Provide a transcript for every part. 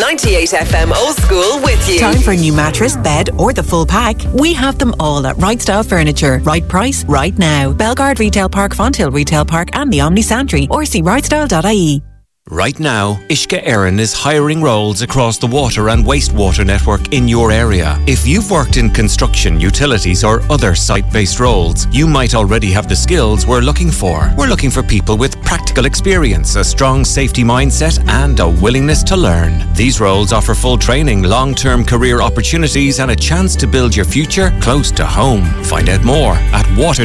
98 FM Old School with you. Time for a new mattress, bed or the full pack? We have them all at Right Style Furniture. Right price, right now. Belgard Retail Park, Fonthill Retail Park and the Omni Santry, or see rightstyle.ie. Right now, Uisce Éireann is hiring roles across the water and wastewater network in your area. If you've worked in construction, utilities or other site-based roles, you might already have the skills we're looking for. We're looking for people with practical experience, a strong safety mindset and a willingness to learn. These roles offer full training, long-term career opportunities and a chance to build your future close to home. Find out more at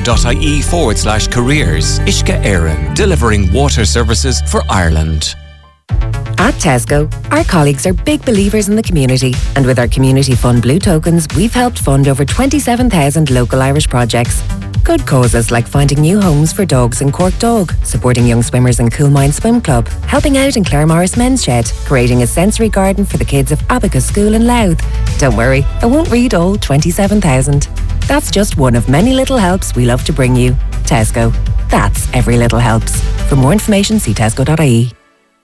water.ie/careers. Uisce Éireann, delivering water services for Ireland. At Tesco, our colleagues are big believers in the community, and with our Community Fund Blue Tokens, we've helped fund over 27,000 local Irish projects. Good causes like finding new homes for dogs in Cork Dog, supporting young swimmers in Coolmine Swim Club, helping out in Claremorris Men's Shed, creating a sensory garden for the kids of Abacus School in Louth. Don't worry, I won't read all 27,000. That's just one of many little helps we love to bring you. Tesco. That's every little helps. For more information, see tesco.ie.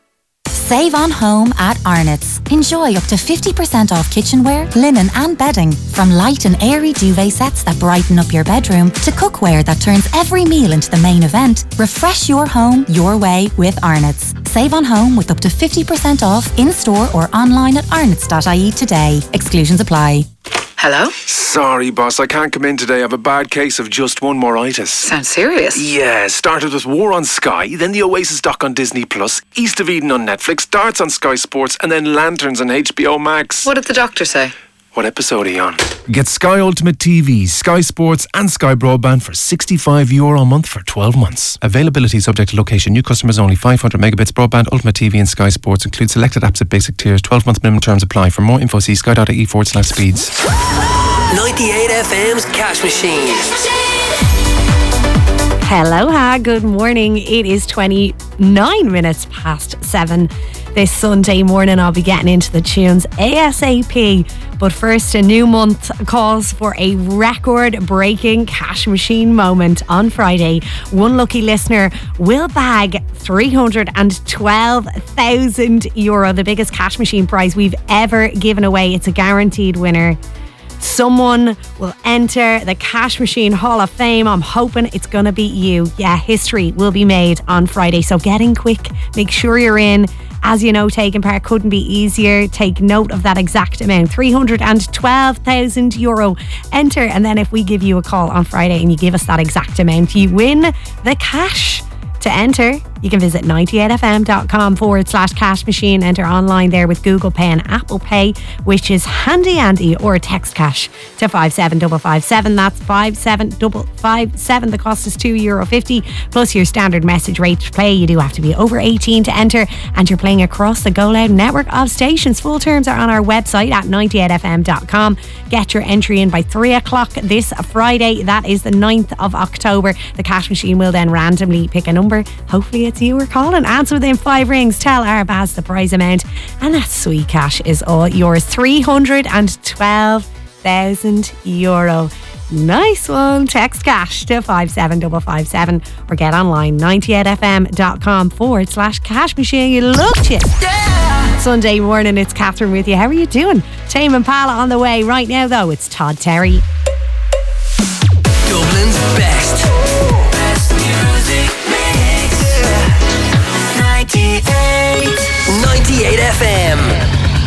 Save on home at Arnott's. Enjoy up to 50% off kitchenware, linen and bedding. From light and airy duvet sets that brighten up your bedroom to cookware that turns every meal into the main event. Refresh your home your way with Arnott's. Save on home with up to 50% off in-store or online at arnotts.ie today. Exclusions apply. Hello? Sorry, boss, I can't come in today. I have a bad case of just one moritis. Sounds serious. Yeah, started with War on Sky, then the Oasis doc on Disney Plus, East of Eden on Netflix, Darts on Sky Sports, and then Lanterns on HBO Max. What did the doctor say? What episode are you on? Get Sky Ultimate TV, Sky Sports and Sky Broadband for €65 a month for 12 months. Availability subject to location. New customers only. 500 megabits broadband, Ultimate TV and Sky Sports. Include selected apps at basic tiers. 12-month minimum terms apply. For more info, see sky.ie/speeds. 98 FM's Cash Machine. Hello, good morning. It is 29 minutes past 7 this Sunday morning. I'll be getting into the tunes ASAP. But first, a new month calls for a record-breaking cash machine moment on Friday. One lucky listener will bag €312,000, the biggest cash machine prize we've ever given away. It's a guaranteed winner. Someone will enter the Cash Machine Hall of Fame. I'm hoping it's going to be you. Yeah, history will be made on Friday. So get in quick. Make sure you're in. As you know, taking part couldn't be easier. Take note of that exact amount. €312,000. Enter, and then if we give you a call on Friday and you give us that exact amount, you win the cash. To enter, you can visit 98fm.com/cash machine. Enter online there with Google Pay and Apple Pay, which is handy, or text cash to 57557. That's 57557. The cost is €2.50 plus your standard message rate to play. You do have to be over 18 to enter, and you're playing across the Go Loud network of stations. Full terms are on our website at 98fm.com. Get your entry in by 3 o'clock this Friday. That is the 9th of October. The Cash Machine will then randomly pick a number. Hopefully it's you we're calling. Answer within 5 rings. Tell Arbaz the prize amount, and that sweet cash is all yours. €312,000. Nice one. Text cash to 57557 or get online 98fm.com/cash machine. You looked it. Yeah. Sunday morning, it's Catherine with you. How are you doing? Tame Impala on the way. Right now though, it's Todd Terry. Dublin's best music mix. 98 FM.